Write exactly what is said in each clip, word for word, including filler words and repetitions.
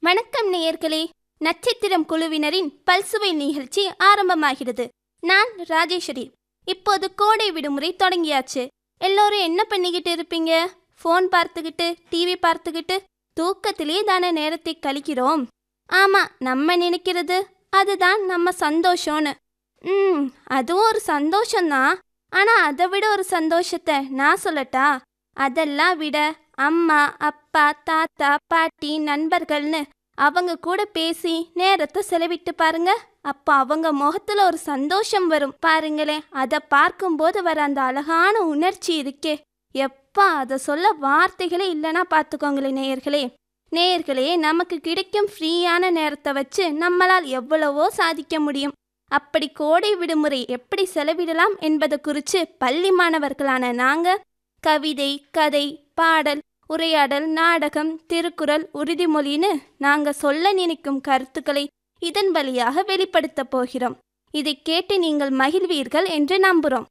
வணக்கம் நேயர்களே. நட்சத்திரம் குழுவினரின் பல்சுவை நிகழ்ச்சி ஆரம்பமாகிறது. நான் ராஜேஸ்வரி. இப்போது கோடை விடுமுறை தொடங்கியாச்சு. எல்லோரும் என்ன பண்ணிக்கிட்டு இருப்பீங்க? ஃபோன் பார்த்துக்கிட்டு, டிவி பார்த்துக்கிட்டு, தூக்கத்திலே தானே நேரத்தை கழிக்கிறோம். ஆமா, நம்ம நினைக்கிறது அதுதான் நம்ம சந்தோஷம்னு. ம் அதுவும் ஒரு சந்தோஷம்தான். ஆனால் அதை விட ஒரு சந்தோஷத்தை நான் சொல்லட்டா? அதெல்லாம் விட அம்மா, அப்பா, தாத்தா, பாட்டி, நண்பர்கள்னு அவங்க கூட பேசி நேரத்தை செலவிட்டு பாருங்க. அப்போ அவங்க முகத்துல ஒரு சந்தோஷம் வரும் பாருங்களேன். அதை பார்க்கும்போது வர அந்த அழகான உணர்ச்சி இருக்கே, எப்பா அதை சொல்ல வார்த்தைகளே இல்லைன்னா பார்த்துக்கோங்களேன் நேயர்களே. நேயர்களே, நமக்கு கிடைக்கும் ஃப்ரீயான நேரத்தை வச்சு நம்மளால் எவ்வளவோ சாதிக்க முடியும். அப்படி கோடை விடுமுறை எப்படி செலவிடலாம் என்பதை குறித்து பள்ளி மாணவர்களான நாங்கள் கவிதை, கதை, பாடல், உரையாடல், நாடகம், திருக்குறள், உறுதிமொழின்னு நாங்கள் சொல்ல நினைக்கும் கருத்துக்களை இதன் வழியாக வெளிப்படுத்த போகிறோம். இதை கேட்டு நீங்கள் மகிழ்வீர்கள் என்று நம்புகிறோம்.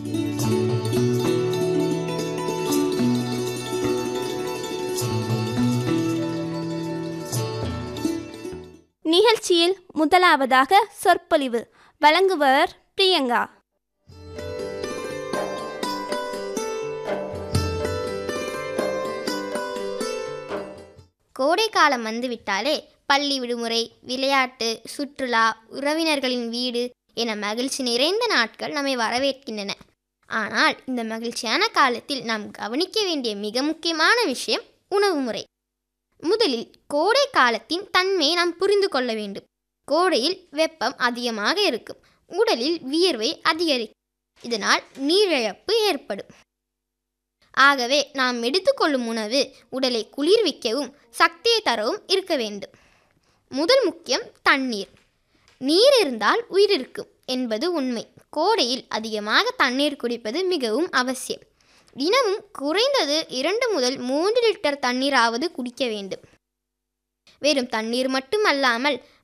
நிகழ்ச்சியில் முதலாவதாக சொற்பொழிவு வழங்குவர் பிரியங்கா. கோடைக்காலம் வந்துவிட்டாலே பள்ளி விடுமுறை, விளையாட்டு, சுற்றுலா, உறவினர்களின் வீடு என மகிழ்ச்சி நிறைந்த நாட்கள் நம்மை வரவேற்கின்றன. ஆனால் இந்த மகிழ்ச்சியான காலத்தில் நாம் கவனிக்க வேண்டிய மிக முக்கியமான விஷயம் உணவு முறை. முதலில் கோடை காலத்தின் தன்மையை நாம் புரிந்து கொள்ள வேண்டும். கோடையில் வெப்பம் அதிகமாக இருக்கும், உடலில் வியர்வை அதிகரிக்கும், இதனால் நீரிழப்பு ஏற்படும். ஆகவே நாம் எடுத்துக்கொள்ளும் உணவு உடலை குளிர்விக்கவும் சக்தியை தரவும் இருக்க வேண்டும். முதல் முக்கியம் தண்ணீர். நீர் இருந்தால் உயிர் இருக்கும் என்பது உண்மை. கோடையில் அதிகமாக தண்ணீர் குடிப்பது மிகவும் அவசியம். தினமும் குறைந்தது இரண்டு முதல் மூன்று லிட்டர் தண்ணீராவது குடிக்க வேண்டும். வெறும் தண்ணீர் மட்டுமல்லாமல்